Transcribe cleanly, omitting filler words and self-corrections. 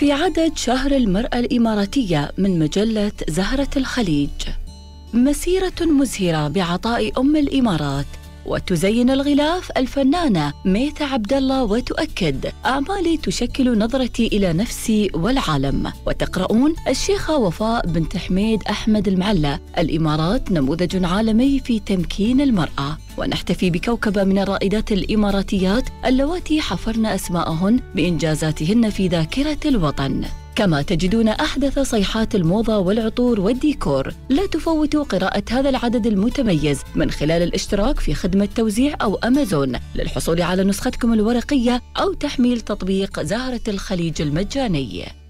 في عدد شهر المرأة الإماراتية من مجلة زهرة الخليج. مسيرة مزهرة بعطاء أم الإمارات. وتزين الغلاف الفنانة ميثة عبد الله وتؤكد: أعمالي تشكل نظرتي إلى نفسي والعالم. وتقرؤون: الشيخة وفاء بنت حميد أحمد المعلى، الإمارات نموذج عالمي في تمكين المرأة. ونحتفي بكوكبة من الرائدات الإماراتيات اللواتي حفرن أسماءهن بإنجازاتهن في ذاكرة الوطن. كما تجدون أحدث صيحات الموضة والعطور والديكور. لا تفوتوا قراءة هذا العدد المتميز من خلال الاشتراك في خدمة توزيع أو أمازون للحصول على نسختكم الورقية أو تحميل تطبيق زهرة الخليج المجاني.